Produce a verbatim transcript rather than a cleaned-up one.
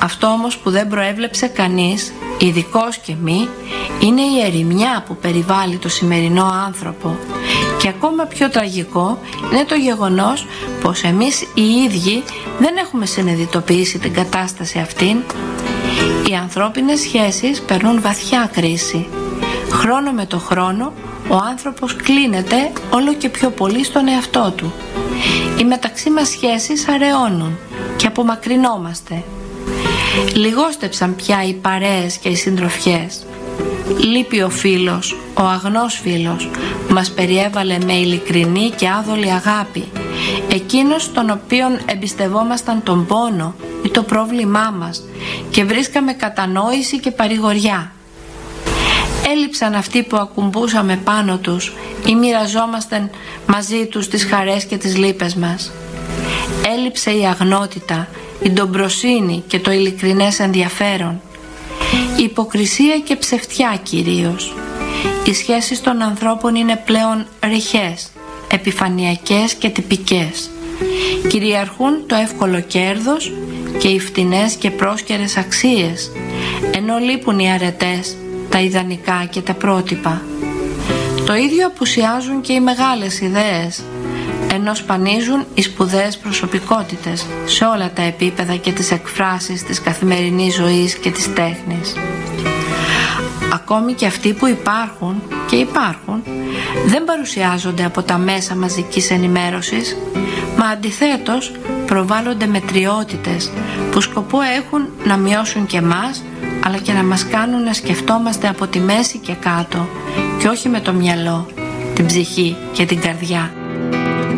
Αυτό όμως που δεν προέβλεψε κανείς, ειδικός και μη, είναι η ερημιά που περιβάλλει το σημερινό άνθρωπο. Και ακόμα πιο τραγικό είναι το γεγονός πως εμείς οι ίδιοι δεν έχουμε συνειδητοποιήσει την κατάσταση αυτήν. Οι ανθρώπινες σχέσεις περνούν βαθιά κρίση. Χρόνο με το χρόνο ο άνθρωπος κλείνεται όλο και πιο πολύ στον εαυτό του. Οι μεταξύ μας σχέσεις αραιώνουν και απομακρυνόμαστε. Λιγόστεψαν πια οι παρέες και οι συντροφιές. Λείπει ο φίλος, ο αγνός φίλος που μας περιέβαλε με ειλικρινή και άδολη αγάπη, εκείνος τον οποίον εμπιστευόμασταν τον πόνο ή το πρόβλημά μας και βρίσκαμε κατανόηση και παρηγοριά. Έλειψαν αυτοί που ακουμπούσαμε πάνω τους ή μοιραζόμασταν μαζί τους τις χαρές και τις λύπες μας. Έλειψε η αγνότητα, η ντομπροσύνη και το ειλικρινές ενδιαφέρον. Η υποκρισία και ψευτιά κυρίως. Οι σχέσεις των ανθρώπων είναι πλέον ρηχές, επιφανειακές και τυπικές. Κυριαρχούν το εύκολο κέρδος και οι φτηνές και πρόσκαιρες αξίες, ενώ λείπουν οι αρετές, τα ιδανικά και τα πρότυπα. Το ίδιο απουσιάζουν και οι μεγάλες ιδέες, ενώ σπανίζουν οι σπουδαίες προσωπικότητες σε όλα τα επίπεδα και τις εκφράσεις της καθημερινής ζωής και της τέχνης. Ακόμη και αυτοί που υπάρχουν και υπάρχουν δεν παρουσιάζονται από τα μέσα μαζικής ενημέρωσης, μα αντιθέτως προβάλλονται μετριότητες που σκοπό έχουν να μειώσουν και εμάς, αλλά και να μας κάνουν να σκεφτόμαστε από τη μέση και κάτω και όχι με το μυαλό, την ψυχή και την καρδιά.